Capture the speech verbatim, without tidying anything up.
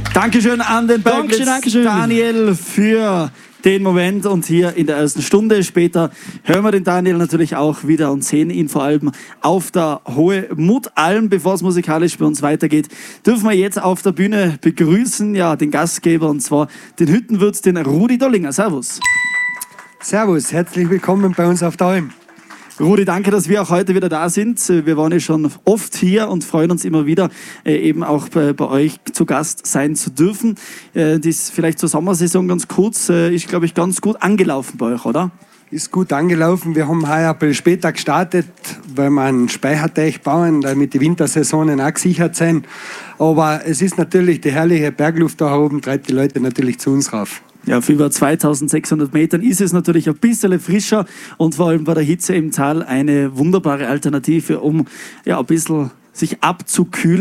Dankeschön an den Berglitz Dankeschön, Dankeschön. Daniel für den Moment und hier in der ersten Stunde. Später hören wir den Daniel natürlich auch wieder und sehen ihn vor allem auf der Hohe Muttalm. Bevor es musikalisch bei uns weitergeht, dürfen wir jetzt auf der Bühne begrüßen, ja, den Gastgeber, und zwar den Hüttenwirt, den Rudi Dollinger. Servus. Servus, herzlich willkommen bei uns auf der Alm. Rudi, danke, dass wir auch heute wieder da sind. Wir waren ja schon oft hier und freuen uns immer wieder, äh, eben auch bei, bei euch zu Gast sein zu dürfen. Äh, das vielleicht zur Sommersaison ganz kurz, äh, ist, glaube ich, ganz gut angelaufen bei euch, oder? Ist gut angelaufen. Wir haben heuer ein bisschen später gestartet, weil wir einen Speicherteich bauen, damit die Wintersaisonen auch gesichert sind. Aber es ist natürlich die herrliche Bergluft da oben, treibt die Leute natürlich zu uns rauf. Ja, auf über zweitausendsechshundert Metern ist es natürlich ein bisschen frischer und vor allem bei der Hitze im Tal eine wunderbare Alternative, um ja, ein bisschen sich abzukühlen.